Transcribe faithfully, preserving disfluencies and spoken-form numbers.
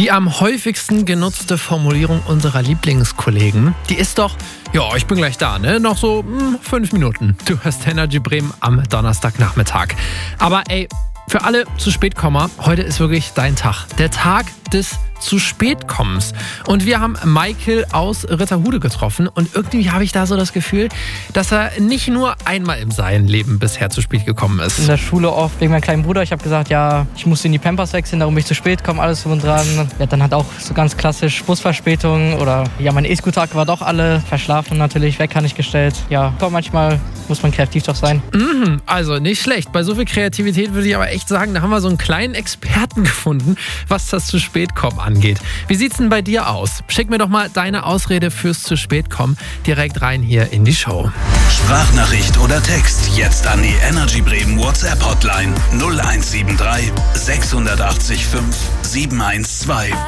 Die am häufigsten genutzte Formulierung unserer Lieblingskollegen, die ist doch, ja, ich bin gleich da, ne? Noch so mh, fünf Minuten. Du hörst Energy Bremen am Donnerstagnachmittag. Aber ey, für alle zu Spätkommer, heute ist wirklich dein Tag. Der Tag des zu Spätkommens. Und wir haben Michael aus Ritterhude getroffen und irgendwie habe ich da so das Gefühl, dass er nicht nur einmal in seinem Leben bisher zu spät gekommen ist. In der Schule oft wegen meinem kleinen Bruder. Ich habe gesagt, ja, ich muss in die Pampers wechseln, darum bin ich zu spät komme, alles drum und dran. Ja, dann hat auch so ganz klassisch Busverspätung oder ja, mein E-Scooter war doch alle verschlafen natürlich, weg kann ich gestellt. Ja, komm, manchmal muss man kreativ doch sein. Mhm, also nicht schlecht. Bei so viel Kreativität würde ich aber echt sagen, da haben wir so einen kleinen Experten gefunden, was das zu spät kommen angeht. Wie sieht's denn bei dir aus? Schick mir doch mal deine Ausrede fürs zu spät kommen direkt rein hier in die Show. Sprachnachricht oder Text jetzt an die Energy Bremen WhatsApp Hotline null eins sieben drei sechs acht fünf sieben eins zwei.